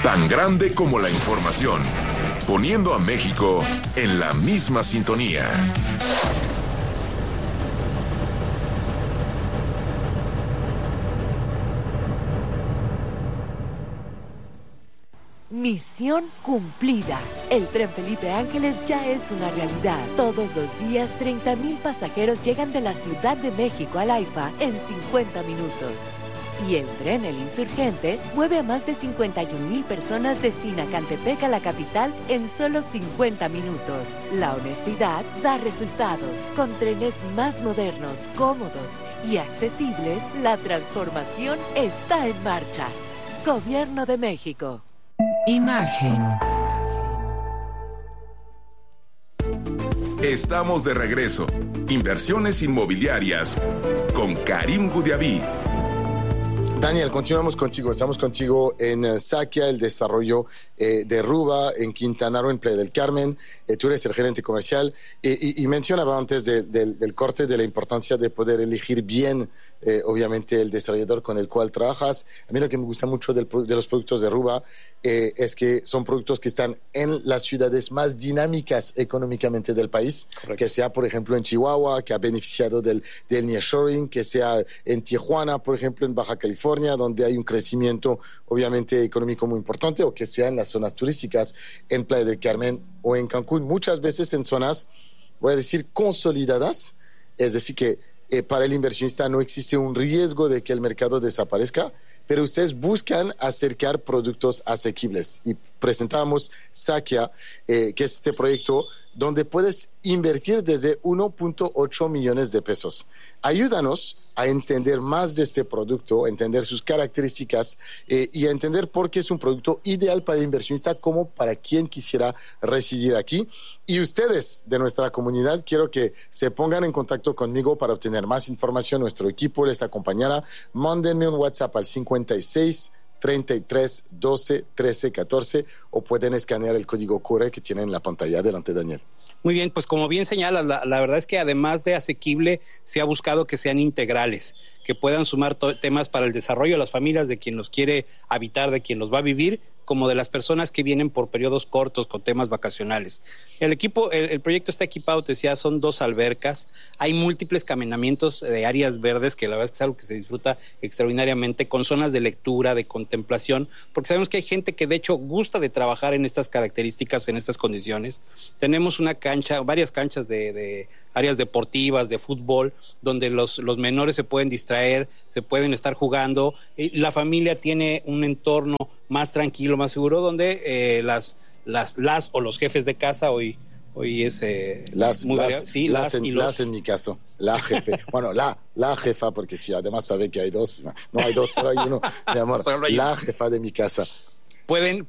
tan grande como la información, poniendo a México en la misma sintonía. Misión cumplida. El tren Felipe Ángeles ya es una realidad. Todos los días 30,000 pasajeros llegan de la Ciudad de México al AIFA en 50 minutos. Y el tren El Insurgente mueve a más de 51,000 personas de Sinacantepec a la capital en solo 50 minutos. La honestidad da resultados. Con trenes más modernos, cómodos y accesibles, la transformación está en marcha. Gobierno de México. Imagen. Estamos de regreso. Inversiones inmobiliarias con Karim Goudiaby. Daniel, continuamos contigo. Estamos contigo en Sakia, el desarrollo de Ruba, en Quintana Roo, en Playa del Carmen. Tú eres el gerente comercial y mencionaba antes del corte de la importancia de poder elegir bien, obviamente, el desarrollador con el cual trabajas. A mí lo que me gusta mucho de los productos de Ruba es que son productos que están en las ciudades más dinámicas económicamente del país. Correcto. Que sea, por ejemplo, en Chihuahua, que ha beneficiado del nearshoring, que sea en Tijuana, por ejemplo, en Baja California, donde hay un crecimiento, obviamente, económico muy importante, o que sea en las zonas turísticas, en Playa del Carmen o en Cancún. Muchas veces en zonas, voy a decir, consolidadas, es decir, que para el inversionista no existe un riesgo de que el mercado desaparezca, pero ustedes buscan acercar productos asequibles. Y presentamos Sakia, que es este proyecto donde puedes invertir desde 1.8 millones de pesos. Ayúdanos a entender más de este producto, entender sus características y a entender por qué es un producto ideal para el inversionista como para quien quisiera residir aquí. Y ustedes de nuestra comunidad, quiero que se pongan en contacto conmigo para obtener más información. Nuestro equipo les acompañará. Mándenme un WhatsApp al 56 33 12 13 14 o pueden escanear el código QR que tienen en la pantalla. Adelante, Daniel. Muy bien, pues como bien señalas, la verdad es que además de asequible, se ha buscado que sean integrales, que puedan sumar temas para el desarrollo de las familias, de quien los quiere habitar, de quien los va a vivir, como de las personas que vienen por periodos cortos con temas vacacionales. El proyecto está equipado, te decía, son 2 albercas, hay múltiples caminamientos de áreas verdes, que la verdad es que es algo que se disfruta extraordinariamente, con zonas de lectura, de contemplación, porque sabemos que hay gente que de hecho gusta de trabajar en estas características, en estas condiciones. Tenemos varias canchas de áreas deportivas, de fútbol, donde los menores se pueden distraer, se pueden estar jugando, y la familia tiene un entorno más tranquilo, más seguro, donde las o los jefes de casa, hoy es las en mi caso, la jefe, bueno, la jefa, porque si además sabe que hay dos, no hay dos, solo hay uno, mi amor, la jefa de mi casa. Pueden